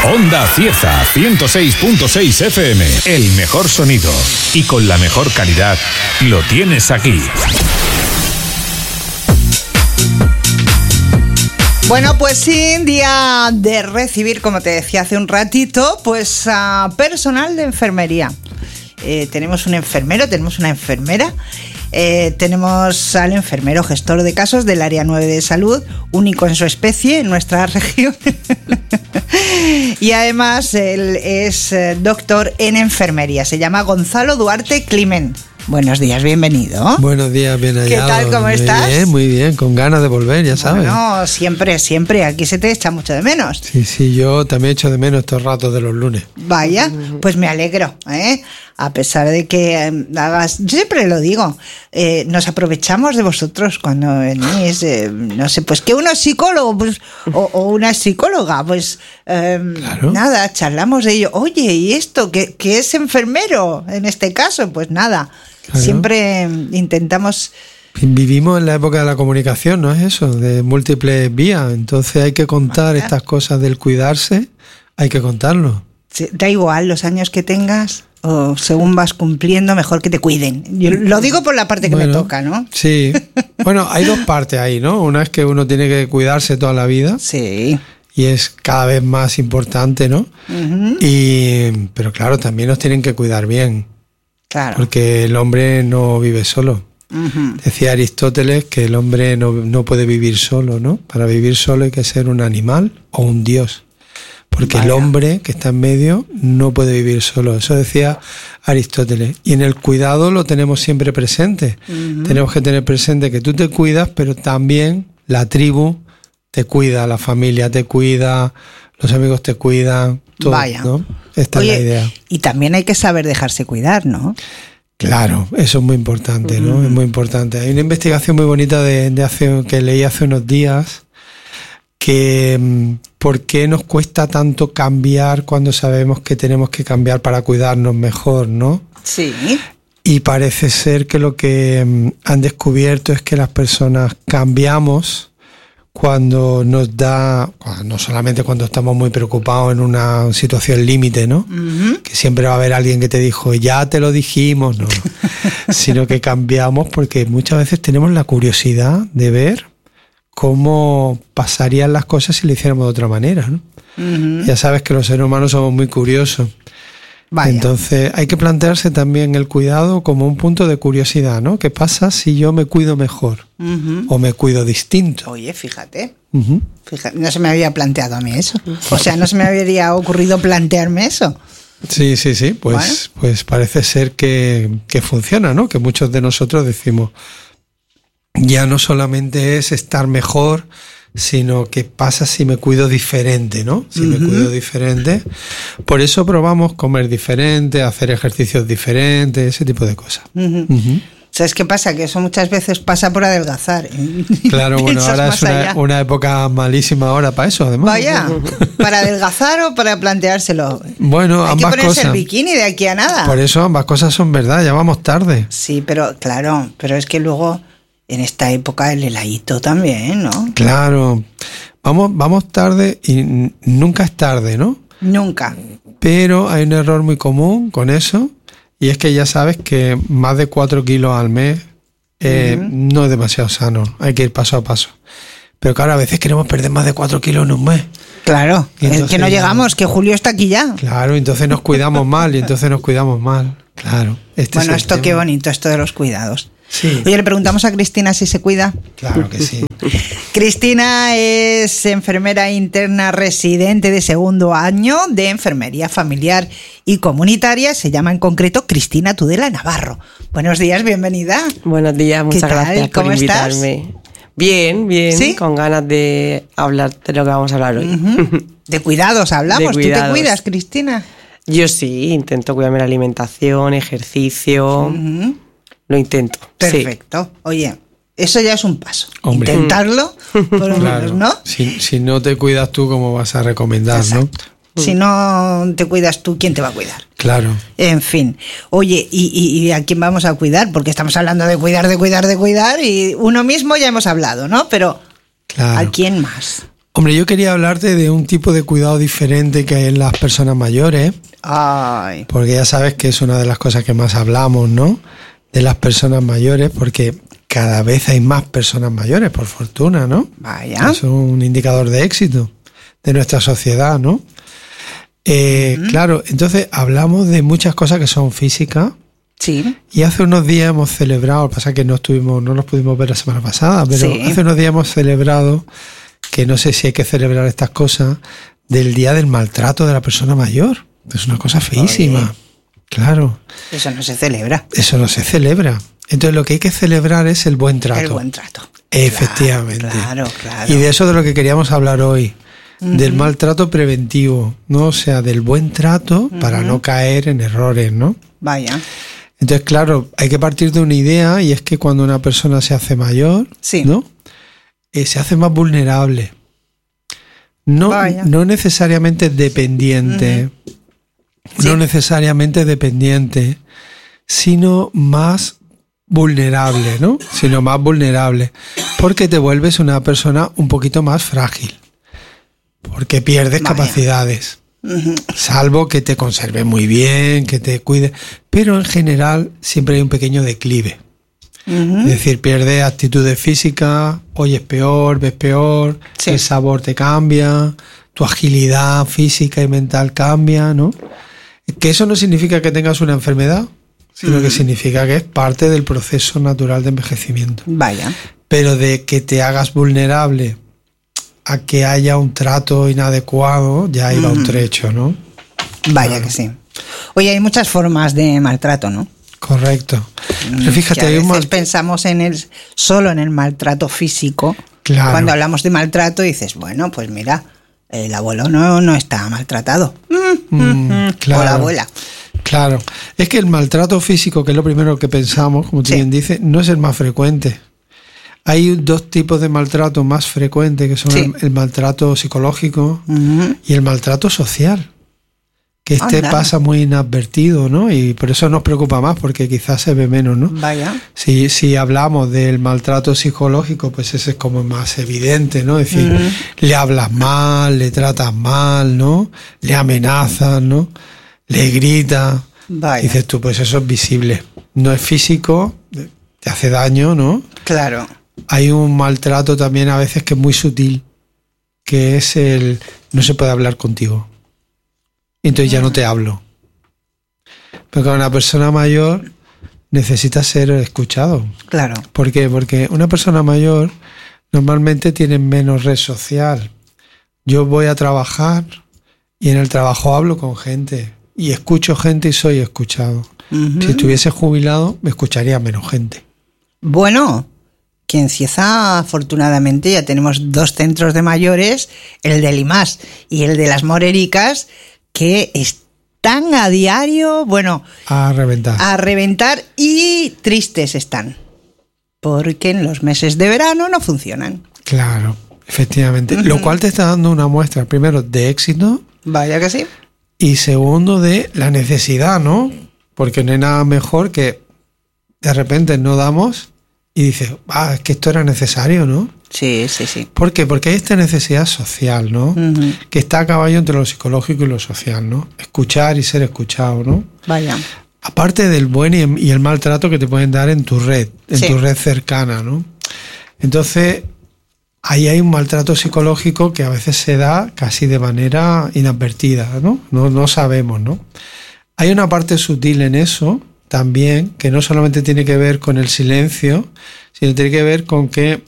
Onda Cieza 106.6 FM. El mejor sonido y con la mejor calidad lo tienes aquí. Bueno, pues sí, día de recibir, como te decía hace un ratito, pues a personal de enfermería. Tenemos un enfermero, tenemos una enfermera. Tenemos al enfermero gestor de casos del área 9 de salud, único en su especie en nuestra región. Y además él es doctor en enfermería. Se llama Gonzalo Duarte Climent. Buenos días, bienvenido. Buenos días, bien hallado. ¿Qué tal, cómo estás? Muy bien, con ganas de volver, ya sabes. No, siempre, aquí se te echa mucho de menos. Sí, yo también echo de menos estos ratos de los lunes. Vaya, pues me alegro, a pesar de que hagas, yo siempre lo digo, nos aprovechamos de vosotros cuando venís, no sé, pues que uno es psicólogo pues, o una psicóloga, pues claro. Nada, charlamos de ello. Oye, ¿y esto? ¿Qué es enfermero en este caso? Pues nada. Claro. Siempre intentamos... Vivimos en la época de la comunicación, ¿no es eso? De múltiples vías. Entonces hay que contar estas cosas del cuidarse, hay que contarlo. Sí, da igual los años que tengas o según vas cumpliendo, mejor que te cuiden. Yo lo digo por la parte que me toca, ¿no? Sí. Bueno, hay dos partes ahí, ¿no? Una es que uno tiene que cuidarse toda la vida. Sí. Y es cada vez más importante, ¿no? Uh-huh. Pero claro, también nos tienen que cuidar bien. Claro. Porque el hombre no vive solo. Uh-huh. Decía Aristóteles que el hombre no puede vivir solo, ¿no? Para vivir solo hay que ser un animal o un dios. Porque el hombre que está en medio no puede vivir solo. Eso decía Aristóteles. Y en el cuidado lo tenemos siempre presente. Uh-huh. Tenemos que tener presente que tú te cuidas, pero también la tribu te cuida, la familia te cuida, los amigos te cuidan, todo, vaya. ¿No? Esta es la idea. Y también hay que saber dejarse cuidar, ¿no? Claro, eso es muy importante, ¿no? Es muy importante. Hay una investigación muy bonita que leí hace unos días que ¿por qué nos cuesta tanto cambiar cuando sabemos que tenemos que cambiar para cuidarnos mejor, ¿no? Sí. Y parece ser que lo que han descubierto es que las personas cambiamos cuando nos da, no solamente cuando estamos muy preocupados en una situación límite, ¿no? Uh-huh. Que siempre va a haber alguien que te dijo, ya te lo dijimos, no. Sino que cambiamos porque muchas veces tenemos la curiosidad de ver cómo pasarían las cosas si lo hiciéramos de otra manera, ¿no? Uh-huh. Ya sabes que los seres humanos somos muy curiosos. Vaya. Entonces hay que plantearse también el cuidado como un punto de curiosidad, ¿no? ¿Qué pasa si yo me cuido mejor? Uh-huh. O me cuido distinto. Oye, fíjate, no se me había planteado a mí eso. O sea, no se me habría ocurrido plantearme eso. Sí, pues parece ser que funciona, ¿no? Que muchos de nosotros decimos, ya no solamente es estar mejor, sino qué pasa si me cuido diferente, ¿no? Si me cuido diferente. Por eso probamos comer diferente, hacer ejercicios diferentes, ese tipo de cosas. ¿Sabes qué pasa? Que eso muchas veces pasa por adelgazar. Claro, bueno, ahora es una época malísima ahora para eso, además. Vaya, ¿para adelgazar o para planteárselo? Bueno, hay ambas cosas. Hay que ponerse el bikini de aquí a nada. Por eso ambas cosas son verdad, ya vamos tarde. Sí, pero claro, pero es que luego... En esta época el heladito también, ¿no? Claro. Vamos tarde y nunca es tarde, ¿no? Nunca. Pero hay un error muy común con eso y es que ya sabes que más de 4 kilos al mes no es demasiado sano. Hay que ir paso a paso. Pero claro, a veces queremos perder más de 4 kilos en un mes. Claro, es que no llegamos, que Julio está aquí ya. Claro, entonces nos cuidamos mal. Claro. Bueno, esto qué bonito, esto de los cuidados. Sí. Oye, le preguntamos a Cristina si se cuida. Claro que sí. Cristina es enfermera interna residente de 2º año de enfermería familiar y comunitaria. Se llama en concreto Cristina Tudela Navarro. Buenos días, bienvenida. Buenos días, muchas gracias por invitarme. ¿Estás? Bien, ¿Sí? Con ganas de hablar de lo que vamos a hablar hoy. De cuidados hablamos. De cuidados. ¿Tú te cuidas, Cristina? Yo sí, intento cuidarme la alimentación, ejercicio... Lo intento. Perfecto. Sí. Oye, eso ya es un paso. Hombre. Intentarlo, por lo menos, ¿no? Si no te cuidas tú, ¿cómo vas a recomendar, exacto, no? Si no te cuidas tú, ¿quién te va a cuidar? Claro. En fin. Oye, ¿y a quién vamos a cuidar? Porque estamos hablando de cuidar, y uno mismo ya hemos hablado, ¿no? Pero claro. ¿a quién más? Hombre, yo quería hablarte de un tipo de cuidado diferente que hay en las personas mayores. Ay. Porque ya sabes que es una de las cosas que más hablamos, ¿no? De las personas mayores, porque cada vez hay más personas mayores, por fortuna, ¿no? Vaya. Es un indicador de éxito de nuestra sociedad, ¿no? Claro, entonces hablamos de muchas cosas que son físicas. Sí. Y hace unos días hemos celebrado, pasa que no nos pudimos ver la semana pasada, pero Sí. hace unos días hemos celebrado, que no sé si hay que celebrar estas cosas, del Día del Maltrato de la Persona Mayor. Es una cosa feísima. Oye. Claro. Eso no se celebra. Eso no se celebra. Entonces lo que hay que celebrar es el buen trato. El buen trato. Efectivamente. Claro. Y de eso de lo que queríamos hablar hoy. Del maltrato preventivo, ¿no? O sea, del buen trato para no caer en errores, ¿no? Vaya. Entonces, claro, hay que partir de una idea, y es que cuando una persona se hace mayor, Sí. ¿no? Se hace más vulnerable. Vaya. No necesariamente dependiente, Sí. no necesariamente dependiente, sino más vulnerable, ¿no? Sino más vulnerable, porque te vuelves una persona un poquito más frágil, porque pierdes Vaya. capacidades. Salvo que te conserve muy bien, que te cuide, pero en general siempre hay un pequeño declive. Es decir, pierdes actitudes físicas, oyes peor, ves peor, Sí. el sabor te cambia, tu agilidad física y mental cambia, ¿no? Que eso no significa que tengas una enfermedad, sino que significa que es parte del proceso natural de envejecimiento. Vaya. Pero de que te hagas vulnerable a que haya un trato inadecuado, ya iba un trecho, ¿no? Vaya Claro. que sí. Oye, hay muchas formas de maltrato, ¿no? Correcto. Pero fíjate, Que a hay un veces pensamos solo en el maltrato físico. Claro. Cuando hablamos de maltrato dices, bueno, pues mira, el abuelo no está maltratado. claro. O la abuela. Claro. Es que el maltrato físico, que es lo primero que pensamos, como tú Sí. bien dices, no es el más frecuente. Hay dos tipos de maltrato más frecuentes, que son Sí. el maltrato psicológico y el maltrato social. Que Anda. pasa muy inadvertido, ¿no? Y por eso nos preocupa más, porque quizás se ve menos, ¿no? Vaya. Si hablamos del maltrato psicológico, pues ese es como más evidente, ¿no? Es decir, le hablas mal, le tratas mal, ¿no? Le amenazas, ¿no? Le gritas. Vaya. Dices tú, pues eso es visible. No es físico, te hace daño, ¿no? Claro. Hay un maltrato también a veces que es muy sutil, que es el no se puede hablar contigo. Y entonces ya no te hablo. Porque una persona mayor necesita ser escuchado. Claro. ¿Por qué? Porque una persona mayor normalmente tiene menos red social. Yo voy a trabajar y en el trabajo hablo con gente y escucho gente y soy escuchado. Si estuviese jubilado, me escucharía menos gente. Bueno, que en Cieza afortunadamente ya tenemos 2 centros de mayores, el del IMAS y el de las Morericas, que están a diario, bueno, A reventar. a reventar y tristes están. Porque en los meses de verano no funcionan. Claro, efectivamente. Lo cual te está dando una muestra, primero, de éxito Vaya que sí. y segundo, de la necesidad, ¿no? Porque no hay nada mejor que de repente no damos y dices, es que esto era necesario, ¿no? Sí, sí, sí. ¿Por qué? Porque hay esta necesidad social, ¿no? Que está a caballo entre lo psicológico y lo social, ¿no? Escuchar y ser escuchado, ¿no? Vaya. Aparte del buen y el mal trato que te pueden dar en tu red, Sí. tu red cercana, ¿no? Entonces, ahí hay un maltrato psicológico que a veces se da casi de manera inadvertida, ¿no? No sabemos, ¿no? Hay una parte sutil en eso también, que no solamente tiene que ver con el silencio, sino tiene que ver con que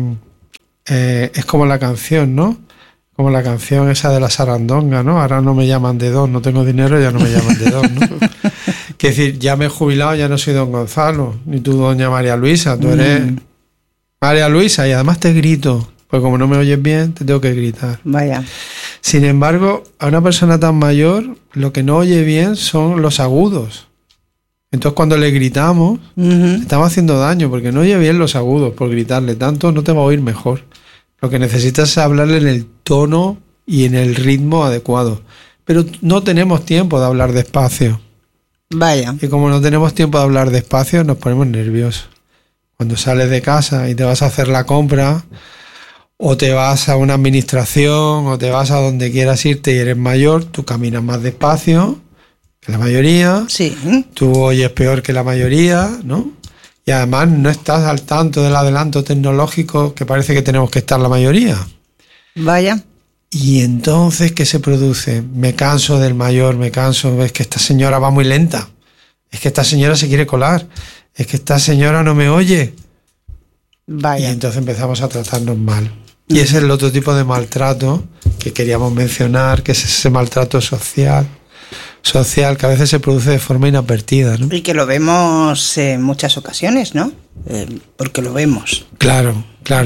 es como la canción, ¿no? Como la canción esa de la sarandonga, ¿no? Ahora no me llaman de don, no tengo dinero, ya no me llaman de don, ¿no? Que decir, ya me he jubilado, ya no soy don Gonzalo, ni tú doña María Luisa, tú eres María Luisa, y además te grito, pues como no me oyes bien, te tengo que gritar. Vaya. Sin embargo, a una persona tan mayor, lo que no oye bien son los agudos. Entonces cuando le gritamos, estamos haciendo daño, porque no oye bien los agudos. Por gritarle tanto no te va a oír mejor. Lo que necesitas es hablarle en el tono y en el ritmo adecuado. Pero no tenemos tiempo de hablar despacio. Vaya. Y como no tenemos tiempo de hablar despacio, nos ponemos nerviosos. Cuando sales de casa y te vas a hacer la compra, o te vas a una administración, o te vas a donde quieras irte y eres mayor, tú caminas más despacio que la mayoría, Sí. tú oyes peor que la mayoría, ¿no? Y además no estás al tanto del adelanto tecnológico que parece que tenemos que estar la mayoría. Vaya. Y entonces, ¿qué se produce? Me canso del mayor, es que esta señora va muy lenta, es que esta señora se quiere colar, es que esta señora no me oye. Vaya. Y entonces empezamos a tratarnos mal. Y ese es el otro tipo de maltrato que queríamos mencionar, que es ese maltrato social que a veces se produce de forma inadvertida, ¿no? Y que lo vemos en muchas ocasiones, ¿no? Porque lo vemos. Claro.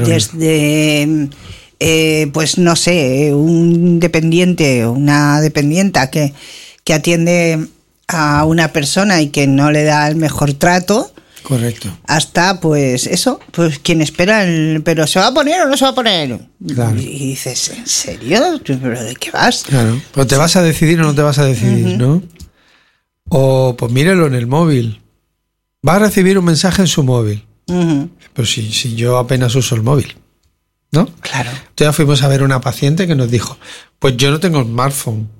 Desde, pues no sé, un dependiente o una dependienta que atiende a una persona y que no le da el mejor trato, Correcto. hasta pues eso, pues quien espera pero ¿se va a poner o no se va a poner? Claro. Y dices, ¿en serio? ¿Pero de qué vas? Claro. Pues te vas a decidir o no te vas a decidir, ¿no? O pues mírelo en el móvil. Va a recibir un mensaje en su móvil. Pero si yo apenas uso el móvil, ¿no? Claro. Entonces ya fuimos a ver una paciente que nos dijo, pues yo no tengo smartphone.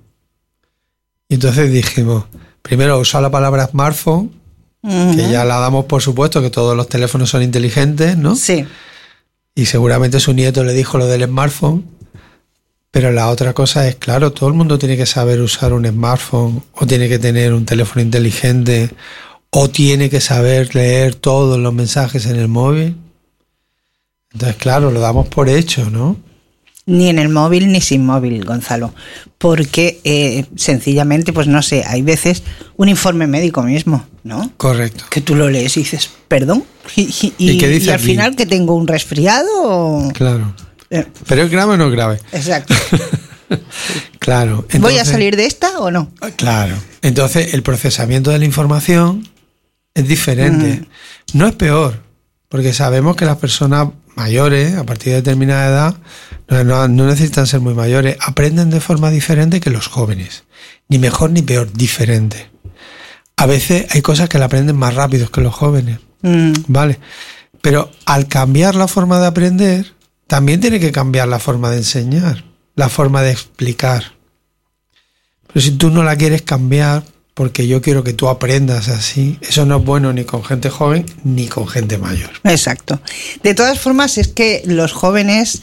Y entonces dijimos, primero usa la palabra smartphone, que ya la damos por supuesto que todos los teléfonos son inteligentes, ¿no? Sí. Y seguramente su nieto le dijo lo del smartphone. Pero la otra cosa es, claro, todo el mundo tiene que saber usar un smartphone, o tiene que tener un teléfono inteligente, o tiene que saber leer todos los mensajes en el móvil. Entonces, claro, lo damos por hecho, ¿no? Ni en el móvil ni sin móvil, Gonzalo. Porque sencillamente, pues no sé, hay veces un informe médico mismo, ¿no? Correcto. Que tú lo lees y dices, ¿perdón? ¿Y qué dice y al aquí? final que tengo un resfriado o... Claro. ¿Pero es grave o no es grave? Exacto. Claro. Entonces, ¿Voy a salir de esta o no? Claro. Entonces, el procesamiento de la información es diferente. No es peor, porque sabemos que las personas mayores, a partir de determinada edad, no necesitan ser muy mayores, aprenden de forma diferente que los jóvenes. Ni mejor ni peor, diferente. A veces hay cosas que la aprenden más rápido que los jóvenes. ¿Vale? Pero al cambiar la forma de aprender, también tiene que cambiar la forma de enseñar, la forma de explicar. Pero si tú no la quieres cambiar, porque yo quiero que tú aprendas así, eso no es bueno ni con gente joven ni con gente mayor. Exacto. De todas formas, es que los jóvenes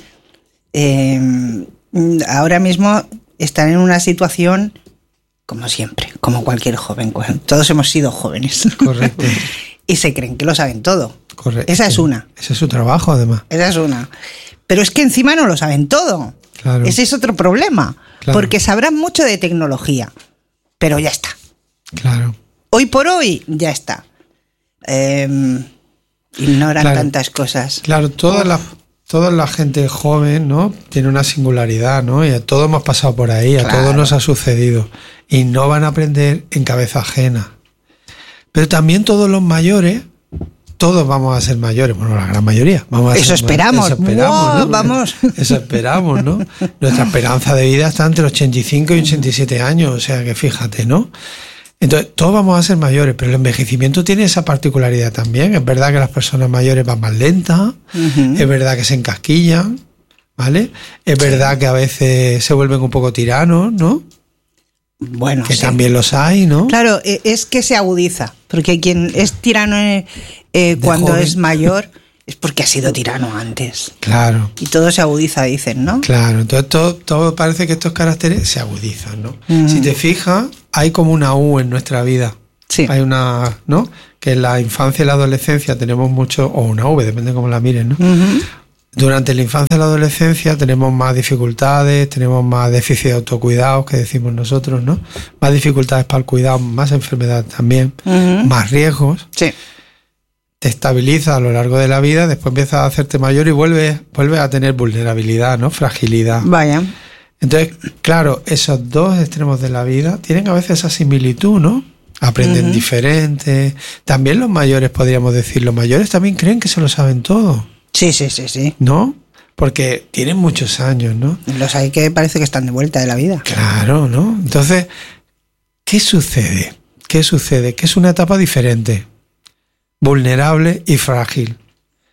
ahora mismo están en una situación como siempre, como cualquier joven. Todos hemos sido jóvenes. Correcto. Y se creen que lo saben todo. Correcto. Esa es una. Ese es su trabajo, además. Esa es una. Pero es que encima no lo saben todo. Claro. Ese es otro problema. Claro. Porque sabrán mucho de tecnología. Pero ya está. Claro. Hoy por hoy, ya está. Ignoran Claro. tantas cosas. Claro, toda la gente joven, ¿no? Tiene una singularidad, ¿no? Y a todos hemos pasado por ahí, a Claro. todos nos ha sucedido. Y no van a aprender en cabeza ajena. Pero también todos los mayores, todos vamos a ser mayores, bueno, la gran mayoría. Vamos a Eso ser esperamos. Eso esperamos, ¡Wow! ¿no? Vamos. Eso esperamos, ¿no? Nuestra esperanza de vida está entre 85 y 87 años, o sea que fíjate, ¿no? Entonces, todos vamos a ser mayores, pero el envejecimiento tiene esa particularidad también. Es verdad que las personas mayores van más lentas, es verdad que se encasquillan, ¿vale? Es verdad que a veces se vuelven un poco tiranos, ¿no? Bueno, Que sí. también los hay, ¿no? Claro, es que se agudiza. Porque quien es tirano cuando joven. es mayor es porque ha sido tirano antes. Claro, Y todo se agudiza, dicen, ¿no? claro. Entonces todo parece que estos caracteres se agudizan, ¿no? Si te fijas, hay como una U en nuestra vida. Sí. Hay una, ¿no? Que en la infancia y la adolescencia tenemos mucho, o una V, depende de cómo la miren, ¿no? Durante la infancia y la adolescencia tenemos más dificultades, tenemos más déficit de autocuidado, que decimos nosotros, ¿no? Más dificultades para el cuidado, más enfermedad también, más riesgos. Sí. Te estabiliza a lo largo de la vida, después empiezas a hacerte mayor y vuelves a tener vulnerabilidad, ¿no? Fragilidad. Vaya. Entonces, claro, esos dos extremos de la vida tienen a veces esa similitud, ¿no? Aprenden diferente. También los mayores, podríamos decir, los mayores también creen que se lo saben todo, Sí, sí, sí, sí. ¿no? Porque tienen muchos años, ¿no? Los hay que parece que están de vuelta de la vida. Claro, ¿no? Entonces, ¿qué sucede? ¿Qué sucede? Que es una etapa diferente, vulnerable y frágil.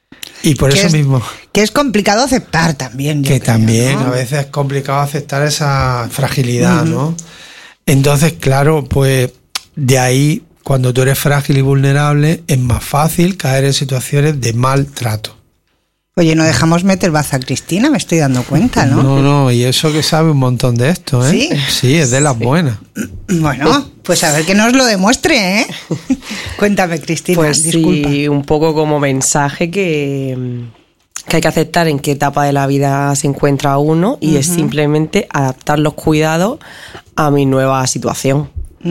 Y por eso mismo. Que es complicado aceptar también. Que creo, también, ¿no? a veces es complicado aceptar esa fragilidad, ¿no? Entonces, claro, pues de ahí, cuando tú eres frágil y vulnerable, es más fácil caer en situaciones de maltrato. Oye, no dejamos meter baza a Cristina, me estoy dando cuenta, ¿no? No, y eso que sabe un montón de esto, ¿eh? ¿Sí? Sí, es de las buenas. Bueno, pues a ver que nos lo demuestre, ¿eh? Cuéntame, Cristina, Pues disculpa. sí, un poco como mensaje que hay que aceptar en qué etapa de la vida se encuentra uno y es simplemente adaptar los cuidados a mi nueva situación.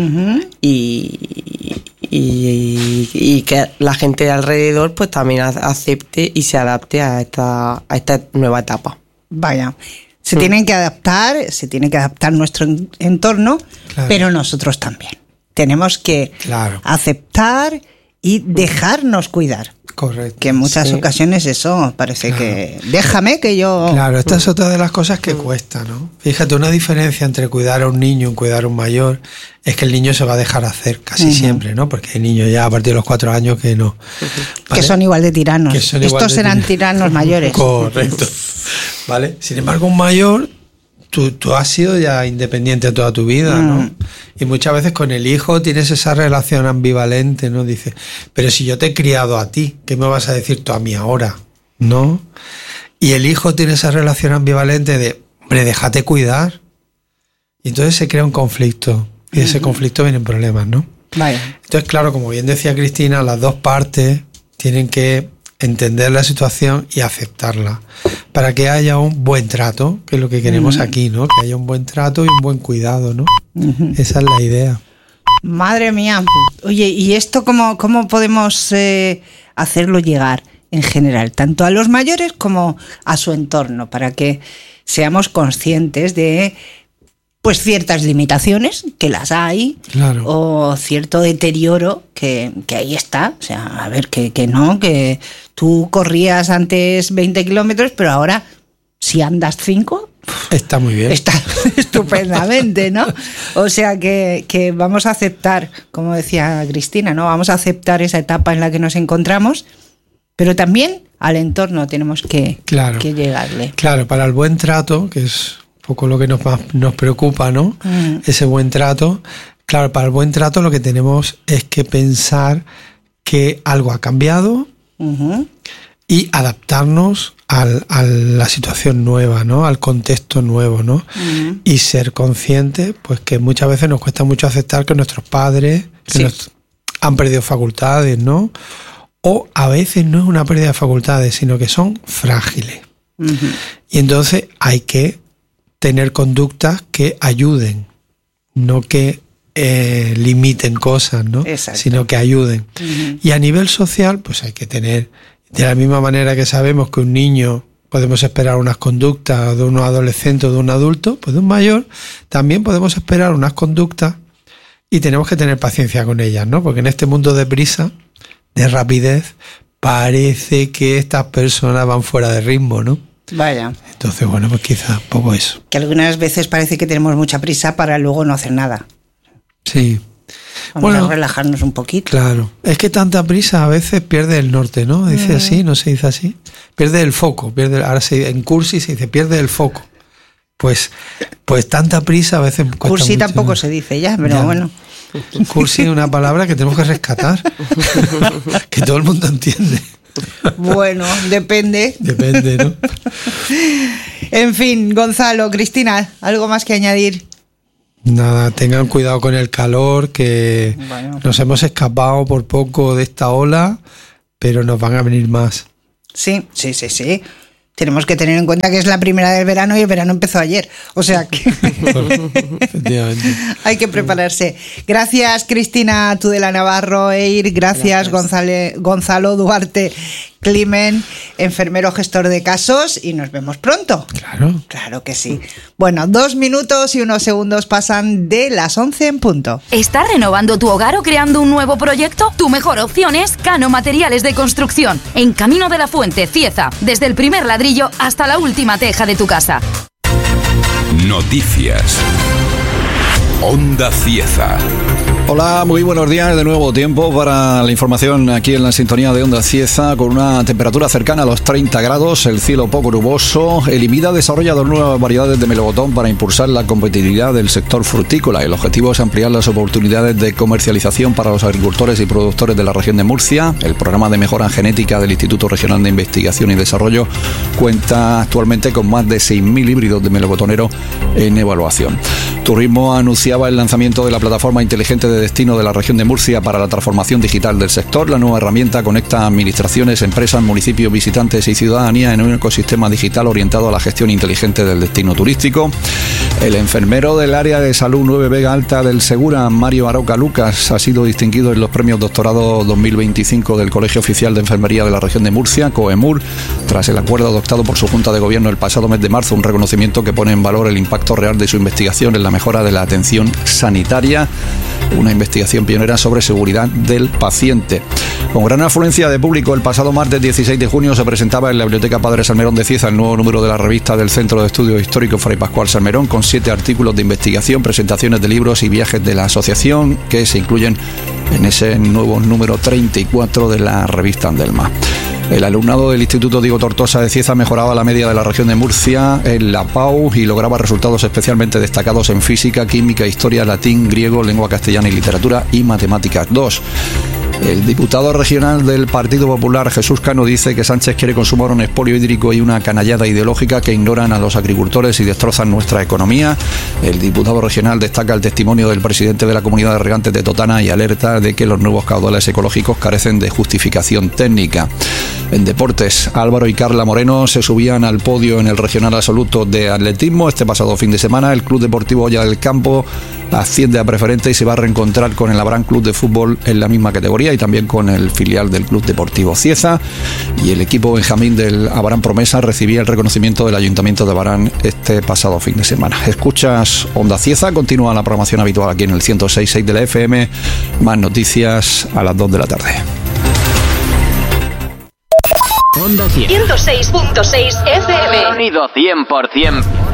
Y que la gente de alrededor pues también acepte y se adapte a esta nueva etapa. Vaya, se tiene que adaptar nuestro entorno, Claro. pero nosotros también. Tenemos que aceptar y dejarnos cuidar. Correcto. Que en muchas ocasiones eso parece que... Déjame que yo... Claro, esta es otra de las cosas que cuesta, ¿no? Fíjate, una diferencia entre cuidar a un niño y cuidar a un mayor es que el niño se va a dejar hacer casi siempre, ¿no? Porque hay niños ya a partir de los 4 años que no. ¿Vale? Que son igual de tiranos. Que son igual Estos de serán tiranos mayores. Correcto. ¿Vale? Sin embargo, un mayor, tú has sido ya independiente toda tu vida, ¿no? Y muchas veces con el hijo tienes esa relación ambivalente, ¿no? Dices, pero si yo te he criado a ti, ¿qué me vas a decir tú a mí ahora? ¿No? Y el hijo tiene esa relación ambivalente de, hombre, déjate cuidar. Y entonces se crea un conflicto. Y de ese conflicto vienen problemas, ¿no? Vaya. Entonces, claro, como bien decía Cristina, las dos partes tienen que entender la situación y aceptarla para que haya un buen trato, que es lo que queremos aquí, ¿no? Que haya un buen trato y un buen cuidado, ¿no? Esa es la idea. Madre mía. Oye, ¿y esto cómo podemos hacerlo llegar en general, tanto a los mayores como a su entorno, para que seamos conscientes de pues ciertas limitaciones, que las hay, Claro. o cierto deterioro que ahí está? O sea, a ver, que tú corrías antes 20 kilómetros, pero ahora si andas 5... Está muy bien. Está estupendamente, ¿no? O sea que vamos a aceptar, como decía Cristina, ¿no? Vamos a aceptar esa etapa en la que nos encontramos, pero también al entorno tenemos que llegarle. Claro, para el buen trato, que es un poco lo que nos preocupa, ¿no? Ese buen trato. Claro, para el buen trato lo que tenemos es que pensar que algo ha cambiado y adaptarnos a la situación nueva, ¿no? Al contexto nuevo, ¿no? Y ser conscientes, pues que muchas veces nos cuesta mucho aceptar que nuestros padres han perdido facultades, ¿no? O a veces no es una pérdida de facultades, sino que son frágiles. Y entonces hay que tener conductas que ayuden, no que limiten cosas, ¿no? Exacto. Sino que ayuden. Y a nivel social, pues hay que tener, de la misma manera que sabemos que un niño podemos esperar unas conductas de un adolescente o de un adulto, pues de un mayor también podemos esperar unas conductas y tenemos que tener paciencia con ellas, ¿no? Porque en este mundo de prisa, de rapidez, parece que estas personas van fuera de ritmo, ¿no? Vaya. Entonces, bueno, pues quizá un poco eso. Que algunas veces parece que tenemos mucha prisa para luego no hacer nada. Sí. Vamos a relajarnos un poquito. Claro. Es que tanta prisa a veces pierde el norte, ¿no? Dice así, no se dice así. Pierde el foco. Ahora en cursi se dice pierde el foco. Pues tanta prisa a veces cuesta Cursi mucho, tampoco ¿no? se dice ya, pero Ya. bueno. Cursi es una palabra que tenemos que rescatar. Que todo el mundo entiende. Bueno, depende. Depende, ¿no? En fin, Gonzalo, Cristina, ¿algo más que añadir? Nada, tengan cuidado con el calor, que nos hemos escapado por poco de esta ola, pero nos van a venir más. Sí. Tenemos que tener en cuenta que es la primera del verano y el verano empezó ayer. O sea que Efectivamente. hay que prepararse. Gracias, Cristina Tudela Navarro Eir. Gracias. Gonzalo Duarte Climent, enfermero gestor de casos, y nos vemos pronto. Claro. Claro que sí. Bueno, 2 minutos y unos segundos pasan de las 11 en punto. ¿Estás renovando tu hogar o creando un nuevo proyecto? Tu mejor opción es Cano Materiales de Construcción, en Camino de la Fuente, Cieza, desde el primer ladrillo hasta la última teja de tu casa. Noticias. Onda Cieza. Hola, muy buenos días. De nuevo tiempo para la información aquí en la sintonía de Onda Cieza, con una temperatura cercana a los 30 grados, el cielo poco nuboso. El IMIDA ha desarrollado nuevas variedades de melocotón para impulsar la competitividad del sector frutícola. El objetivo es ampliar las oportunidades de comercialización para los agricultores y productores de la región de Murcia. El programa de mejora genética del Instituto Regional de Investigación y Desarrollo cuenta actualmente con más de 6.000 híbridos de melocotonero en evaluación. Turismo anunciaba el lanzamiento de la plataforma inteligente de destino de la región de Murcia para la transformación digital del sector. La nueva herramienta conecta administraciones, empresas, municipios, visitantes y ciudadanía en un ecosistema digital orientado a la gestión inteligente del destino turístico. El enfermero del área de salud 9 Vega Alta del Segura, Mario Aroca Lucas, ha sido distinguido en los premios Doctorado 2025 del Colegio Oficial de Enfermería de la región de Murcia, COEMUR, tras el acuerdo adoptado por su Junta de Gobierno el pasado mes de marzo, un reconocimiento que pone en valor el impacto real de su investigación en la mejora de la atención sanitaria, una investigación pionera sobre seguridad del paciente. Con gran afluencia de público, el pasado martes 16 de junio se presentaba en la Biblioteca Padre Salmerón de Cieza el nuevo número de la revista del Centro de Estudios Históricos Fray Pascual Salmerón, con 7 artículos de investigación, presentaciones de libros y viajes de la asociación que se incluyen en ese nuevo número 34 de la revista Andelma. El alumnado del Instituto Diego Tortosa de Cieza mejoraba la media de la región de Murcia en la PAU y lograba resultados especialmente destacados en física, química, historia, latín, griego, lengua castellana y literatura y matemáticas 2. El diputado regional del Partido Popular, Jesús Cano, dice que Sánchez quiere consumar un expolio hídrico y una canallada ideológica que ignoran a los agricultores y destrozan nuestra economía. El diputado regional destaca el testimonio del presidente de la Comunidad de Regantes de Totana y alerta de que los nuevos caudales ecológicos carecen de justificación técnica. En deportes, Álvaro y Carla Moreno se subían al podio en el regional absoluto de atletismo. Este pasado fin de semana, el Club Deportivo Olla del Campo asciende a preferente y se va a reencontrar con el Abraham Club de Fútbol en la misma categoría y también con el filial del Club Deportivo Cieza. Y el equipo benjamín del Abraham Promesa recibía el reconocimiento del Ayuntamiento de Abraham este pasado fin de semana. Escuchas Onda Cieza, continúa la programación habitual aquí en el 106.6 de la FM. Más noticias a las 2 de la tarde. Onda 106.6 FM. Sonido 100%.